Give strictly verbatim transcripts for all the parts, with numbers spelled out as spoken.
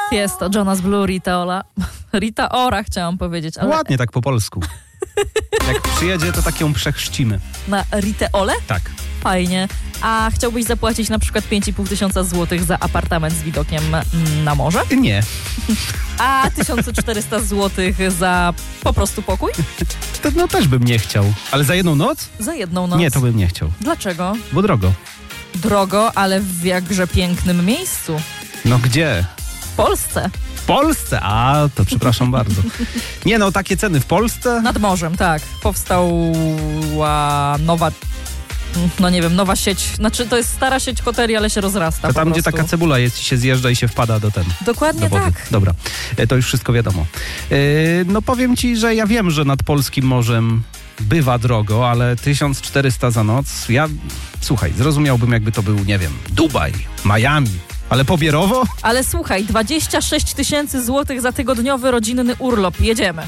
Tiesto, Jonas Blue, Rita Ora. Rita Ora chciałam powiedzieć, ale... Ładnie tak po polsku. Jak przyjedzie, to tak ją przechrzcimy. Na Ritę Ole? Tak. Fajnie. A chciałbyś zapłacić na przykład pięć i pół tysiąca złotych za apartament z widokiem na morze? Nie. A tysiąc czterysta złotych za po prostu pokój? To, no też bym nie chciał. Ale za jedną noc? Za jedną noc. Nie, to bym nie chciał. Dlaczego? Bo drogo. Drogo, ale w jakże pięknym miejscu. No gdzie? W Polsce. W Polsce? A, to przepraszam bardzo. Nie no, takie ceny w Polsce? Nad morzem, tak. Powstała nowa, no nie wiem, nowa sieć. Znaczy, to jest stara sieć hoteli, ale się rozrasta. To tam, po gdzie prostu. taka cebula jest, się zjeżdża i się wpada do ten. Dokładnie do wody. tak. Dobra, e, to już wszystko wiadomo. E, no powiem ci, że ja wiem, że nad polskim morzem bywa drogo, ale tysiąc czterysta za noc, ja, słuchaj, zrozumiałbym, jakby to był, nie wiem, Dubaj, Miami, ale pobierowo? Ale słuchaj, dwadzieścia sześć tysięcy złotych za tygodniowy rodzinny urlop. Jedziemy.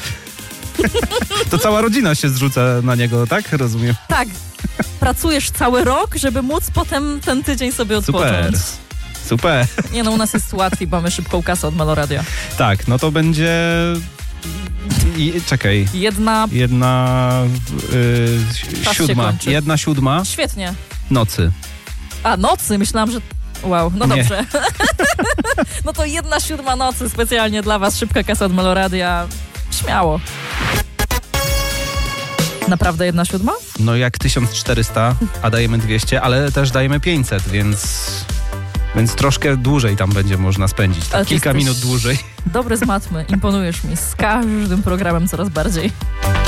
To cała rodzina się zrzuca na niego, tak? Rozumiem. Tak. Pracujesz cały rok, żeby móc potem ten tydzień sobie odpocząć. Super. Super. Nie no, u nas jest łatwiej, bo mamy szybką kasę od Meloradia. Tak, no to będzie... I, czekaj. Jedna... Jedna yy, Czas się siódma. kończy. Jedna siódma Świetnie. nocy. A, nocy? Myślałam, że... Wow, no Nie. dobrze. No to jedna siódma nocy specjalnie dla was. Szybka kasa od Meloradia. Śmiało. Naprawdę jedna siódma? No jak tysiąc czterysta, a dajemy dwieście, ale też dajemy pięćset, więc... Więc troszkę dłużej tam będzie można spędzić. Tak, Ale ty kilka jesteś minut dłużej. Dobry z matmy. Imponujesz mi. Z każdym programem coraz bardziej.